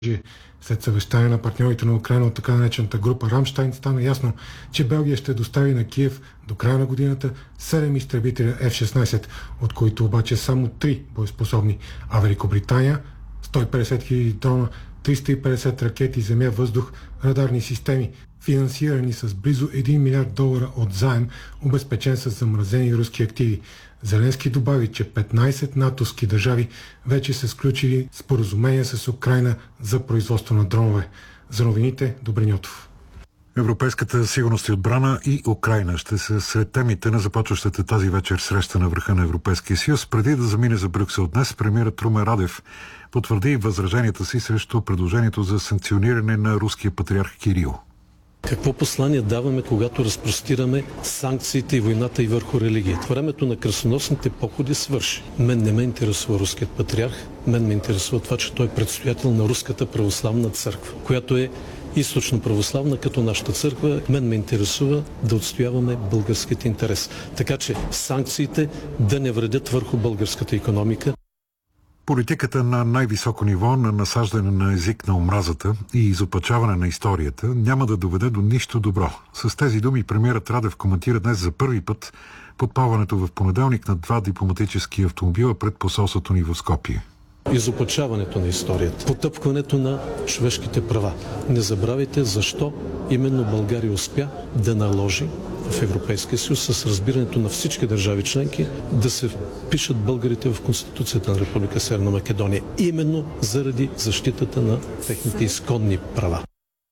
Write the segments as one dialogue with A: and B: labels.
A: След съвещание на партньорите на Украйна от така наречената група Рамштайн стана ясно, че Белгия ще достави на Киев до края на годината 7 изтребителя F-16, от които обаче само 3 боеспособни, а Великобритания 150 000 дрона, 350 ракети земя-въздух, радарни системи, финансирани с близо $1 милиард от заем, обезпечен с замразени руски активи. Зеленски добави, че 15 натовски държави вече са сключили споразумения с Украйна за производство на дронове. За новините, Добрин Йотов.
B: Европейската сигурност и отбрана и Украйна ще са сред темите на започващата тази вечер среща на върха на Европейския съюз. Преди да замине за Брюксел днес, премиерът Румен Радев потвърди възраженията си срещу предложението за санкциониране на руския патриарх Кирил.
C: Какво послание даваме, когато разпростираме санкциите и войната и върху религията? Времето на кръстоносните походи свърши. Мен не ме интересува руският патриарх, мен ме интересува това, че той е предстоятел на Руската православна църква, която е източно православна като нашата църква. Мен ме интересува да отстояваме българските интерес. Така че санкциите да не вредят върху българската икономика.
B: Политиката на най-високо ниво на насаждане на език на омразата и изопачаване на историята няма да доведе до нищо добро. С тези думи премиерът Радев коментира днес за първи път подпалването в понеделник на 2 дипломатически автомобила пред посолството ни в Скопие.
C: Изопачаването на историята, потъпкването на човешките права. Не забравяйте защо именно България успя да наложи в Европейския съюз с разбирането на всички държави членки да се впишат българите в Конституцията на Република Северна Македония. Именно заради защитата на техните изконни права.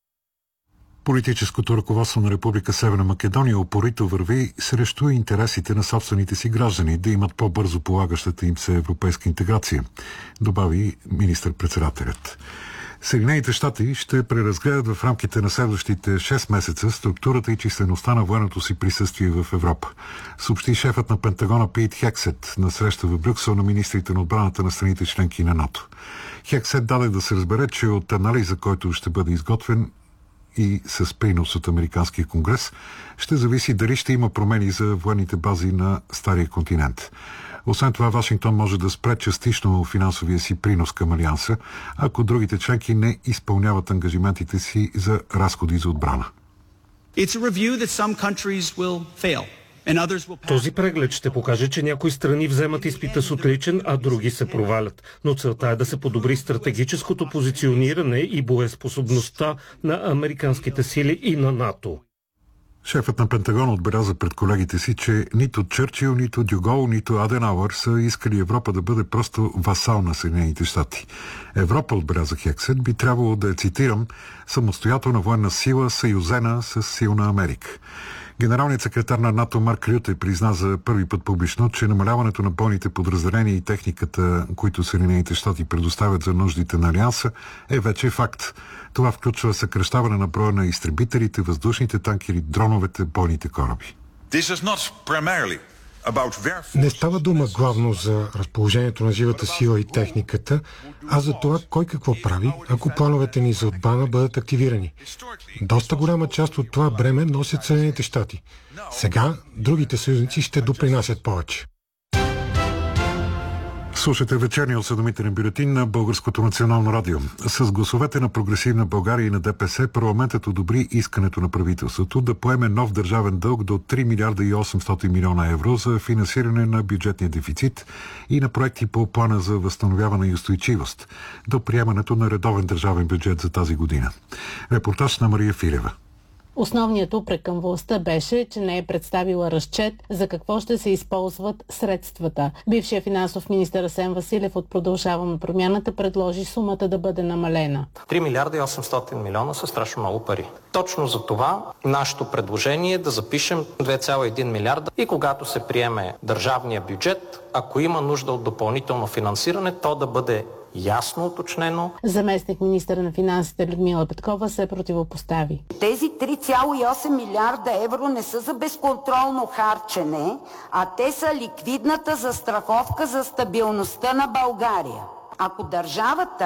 B: Политическото ръководство на Република Северна Македония упорито върви срещу интересите на собствените си граждани да имат по-бързо полагащата им се европейска интеграция, добави министър-председателят. Съединените щати ще преразгледат в рамките на следващите 6 месеца структурата и числеността на военното си присъствие в Европа, съобщи шефът на Пентагона Пит Хексет на среща в Брюксел на министрите на отбраната на страните членки на НАТО. Хексет даде да се разбере, че от анализа, който ще бъде изготвен и с принос от Американския конгрес, ще зависи дали ще има промени за военните бази на Стария континент. Освен това, Вашингтон може да спре частично финансовия си принос към Алианса, ако другите членки не изпълняват ангажиментите си за разходи за отбрана.
D: Този преглед ще покаже, че някои страни вземат изпита с отличен, а други се провалят. Но целта е да се подобри стратегическото позициониране и боеспособността на американските сили и на НАТО.
B: Шефът на Пентагона отбеляза пред колегите си, че нито Чърчил, нито Дюгол, нито Аденауър са искали Европа да бъде просто васал на Съединените щати. Европа, отбеляза Хексет, би трябвало да цитирам, самостоятелна военна сила, съюзена с силна Америка. Генералният секретар на НАТО Марк Рюте призна за първи път публично, че намаляването на бойните подразделения и техниката, които Съединените щати предоставят за нуждите на Алианса, е вече факт. Това включва съкращаване на броя на изтребителите, въздушните танкери, дроновете, бойните кораби.
A: Не става дума главно за разположението на живата сила и техниката, а за това кой какво прави, ако плановете ни за отбрана бъдат активирани. Доста голяма част от това бреме носят Съединените щати. Сега другите съюзници ще допринасят повече.
B: Слушате вечерния осведомителен бюлетин на Българското национално радио. С гласовете на Прогресивна България и на ДПС парламентът одобри искането на правителството да поеме нов държавен дълг до 3 милиарда и 800 милиона евро за финансиране на бюджетния дефицит и на проекти по плана за възстановяване и устойчивост до приемането на редовен държавен бюджет за тази година. Репортаж на Мария Филева.
E: Основният упрек към властта беше, че не е представила разчет за какво ще се използват средствата. Бившият финансов министър Асен Василев от Продължаваме промяната предложи сумата да бъде намалена.
F: 3 милиарда и 800 милиона са страшно много пари. Точно за това нашето предложение е да запишем 2,1 милиарда и когато се приеме държавния бюджет, ако има нужда от допълнително финансиране, то да бъде ясно уточнено.
E: Заместник министър на финансите Людмила Петкова се противопостави.
G: Тези 3,8 милиарда евро не са за безконтролно харчене, а те са ликвидната застраховка за стабилността на България. Ако държавата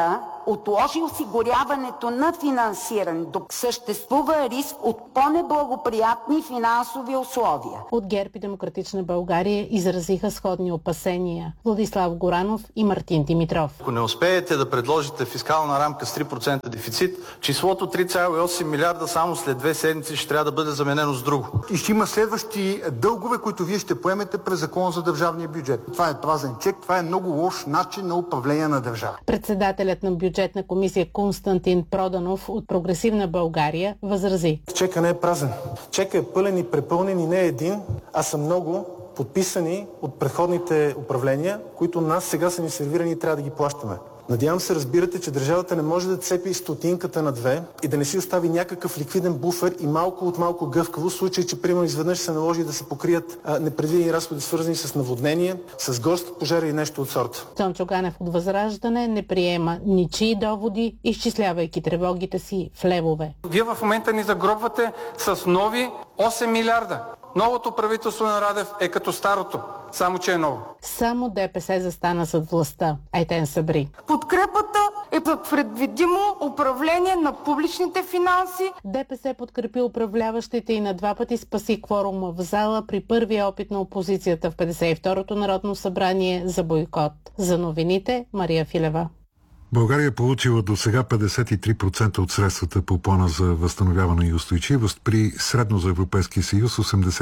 G: отложи осигуряването на финансиране, докато съществува риск от по-неблагоприятни финансови условия.
E: От ГЕРБ и Демократична България изразиха сходни опасения Владислав Горанов и Мартин Димитров.
H: Ако не успеете да предложите фискална рамка с 3% дефицит, числото 3,8 милиарда само след 2 седмици ще трябва да бъде заменено с друго.
I: И ще има следващи дългове, които вие ще поемете през Закона за държавния бюджет. Това е празен чек, това е много лош начин на управление на държава.
E: Председателят на бюджетна комисия Константин Проданов от Прогресивна България възрази.
J: Чека не е празен. Чека е пълен и препълнен и не е един, а са много подписани от предходните управления, които нас сега са ни сервирани и трябва да ги плащаме. Надявам се, разбирате, че държавата не може да цепи стотинката на две и да не си остави някакъв ликвиден буфер и малко от малко гъвкаво, в случай, че примерно изведнъж се наложи да се покрият непредвидени разходи, свързани с наводнение, с горски пожари и нещо от сорта.
E: Цончо Ганев от Възраждане не приема ничии доводи, изчислявайки тревогите си в левове.
K: Вие в момента ни загробвате с нови 8 милиарда. Новото правителство на Радев е като старото, само че е ново.
E: Само ДПС застана зад властта. Айтен Сабри.
L: Подкрепата е предвидимо управление на публичните финанси.
E: ДПС подкрепи управляващите и на 2 пъти спаси кворума в зала при първия опит на опозицията в 52-то Народно събрание за бойкот. За новините Мария Филева.
B: България е получила до сега 53% от средствата по плана за възстановяване и устойчивост, при средно за Европейския съюз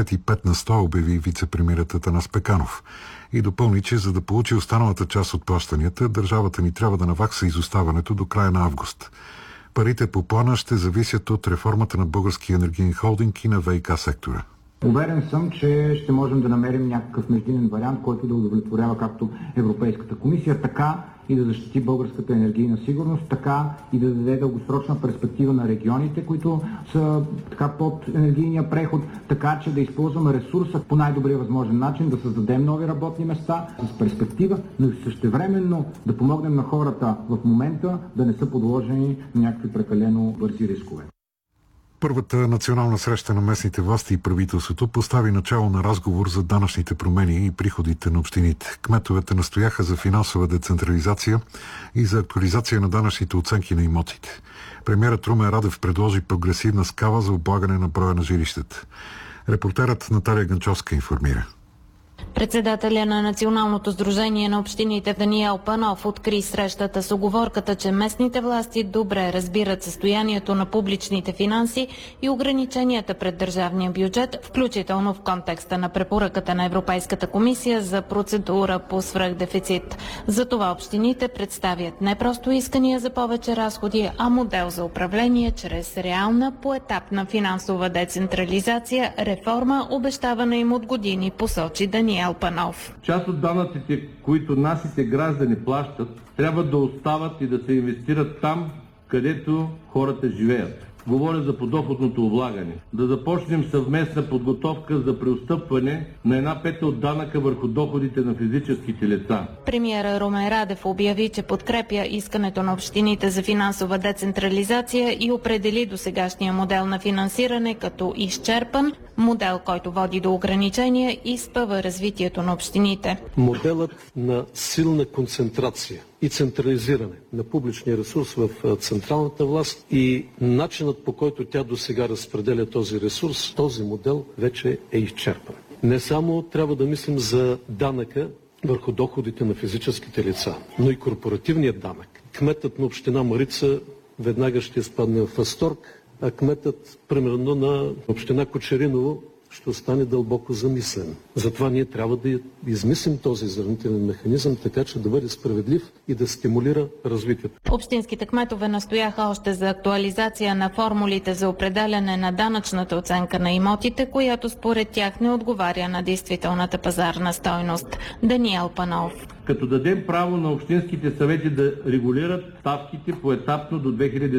B: 85%, обяви вице-премиерът Атанас Пеканов. И допълни, че за да получи останалата част от плащанията, държавата ни трябва да навакса изоставането до края на август. Парите по плана ще зависят от реформата на Българския енергиен холдинг и на ВиК сектора.
M: Уверен съм, че ще можем да намерим някакъв междинен вариант, който да удовлетворява както Европейската комисия, така и да защити българската енергийна сигурност, така и да даде дългосрочна перспектива на регионите, които са така под енергийния преход, така че да използваме ресурса по най-добрия възможен начин, да създадем нови работни места с перспектива, но и същевременно да помогнем на хората в момента да не са подложени на някакви прекалено бързи рискове.
B: Първата национална среща на местните власти и правителството постави начало на разговор за данъчните промени и приходите на общините. Кметовете настояха за финансова децентрализация и за актуализация на данъчните оценки на имотите. Премиерът Румен Радев предложи прогресивна скала за облагане на броя на жилищата. Репортерът Наталия Ганчовска информира.
N: Председателя на Националното сдружение на общините Даниел Панов откри срещата с уговорката, че местните власти добре разбират състоянието на публичните финанси и ограниченията пред държавния бюджет, включително в контекста на препоръката на Европейската комисия за процедура по свръхдефицит. Затова общините представят не просто искания за повече разходи, а модел за управление чрез реална поетапна финансова децентрализация, реформа, обещавана им от години, посочи Даниел Панов.
O: Част от данъците, които нашите граждани плащат, трябва да остават и да се инвестират там, където хората живеят. Говоря за подоходното облагане. Да започнем съвместна подготовка за преотстъпване на 1/5 от данъка върху доходите на физическите лица.
N: Премиерът Румен Радев обяви, че подкрепя искането на общините за финансова децентрализация и определи досегашния модел на финансиране като изчерпан, модел, който води до ограничения и спъва развитието на общините.
C: Моделът на силна концентрация и централизиране на публичния ресурс в централната власт и начинът, по който тя досега разпределя този ресурс, този модел вече е изчерпан. Не само трябва да мислим за данъка върху доходите на физическите лица, но и корпоративният данък. Кметът на община Марица веднага ще изпадне в възторг, а кметът, примерно, на община Кочериново ще остане дълбоко замислен. Затова ние трябва да измислим този изравнителен механизъм, така че да бъде справедлив и да стимулира развитието.
N: Общинските кметове настояха още за актуализация на формулите за определяне на данъчната оценка на имотите, която според тях не отговаря на действителната пазарна стойност. Даниел Панов.
O: Като дадем право на общинските съвети да регулират ставките поетапно до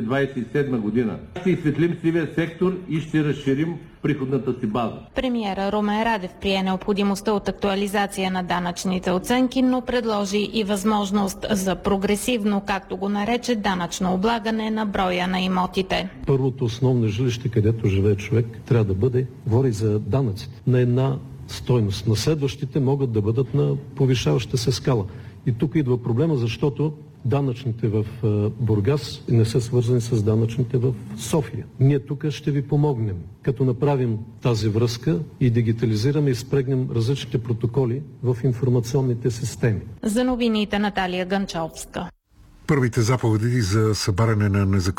O: 2027 година. Ще изсветлим сивия сектор и ще разширим приходната си база.
N: Премиерът Румен Радев прие необходимостта от актуализация на данъчните оценки, но предложи и възможност за прогресивно, както го нарече, данъчно облагане на броя на имотите.
C: Първото основно жилище, където живее човек, трябва да бъде, говори за данъците, на една стойност. На следващите могат да бъдат на повишаваща се скала. И тук идва проблема, защото данъчните в Бургас не са свързани с данъчните в София. Ние тук ще ви помогнем, като направим тази връзка и дигитализираме и спрегнем различните протоколи в информационните системи.
N: За новините Наталия Ганчовска.
B: Първите заповеди за събаряне на незаконни